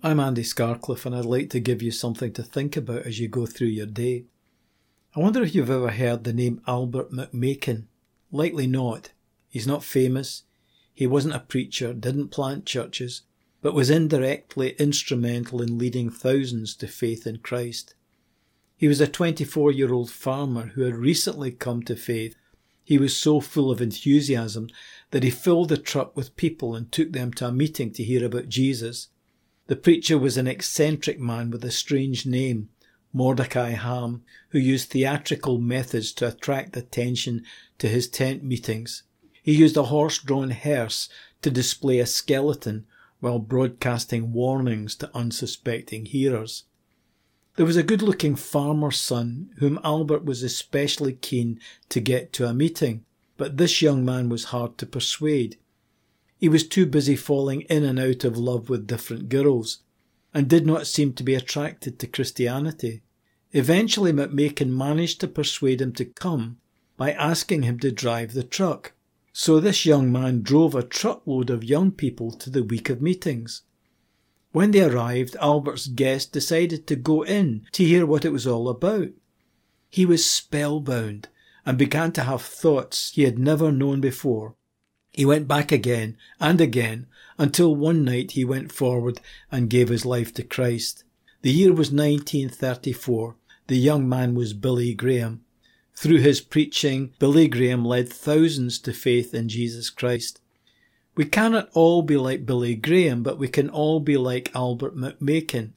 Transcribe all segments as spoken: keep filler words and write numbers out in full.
I'm Andy Scarcliffe, and I'd like to give you something to think about as you go through your day. I wonder if you've ever heard the name Albert McMakin. Likely not. He's not famous. He wasn't a preacher, didn't plant churches, but was indirectly instrumental in leading thousands to faith in Christ. He was a twenty-four-year-old farmer who had recently come to faith. He was so full of enthusiasm that he filled a truck with people and took them to a meeting to hear about Jesus. The preacher was an eccentric man with a strange name, Mordecai Ham, who used theatrical methods to attract attention to his tent meetings. He used a horse-drawn hearse to display a skeleton while broadcasting warnings to unsuspecting hearers. There was a good-looking farmer's son whom Albert was especially keen to get to a meeting, but this young man was hard to persuade. He was too busy falling in and out of love with different girls, and did not seem to be attracted to Christianity. Eventually McMakin managed to persuade him to come by asking him to drive the truck. So this young man drove a truckload of young people to the week of meetings. When they arrived, Albert's guest decided to go in to hear what it was all about. He was spellbound and began to have thoughts he had never known before. He went back again and again until one night he went forward and gave his life to Christ. The year was nineteen thirty-four. The young man was Billy Graham. Through his preaching, Billy Graham led thousands to faith in Jesus Christ. We cannot all be like Billy Graham, but we can all be like Albert McMakin.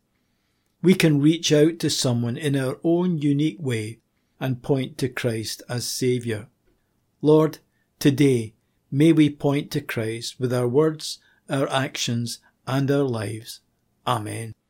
We can reach out to someone in our own unique way and point to Christ as Saviour. Lord, today, may we point to Christ with our words, our actions, and our lives. Amen.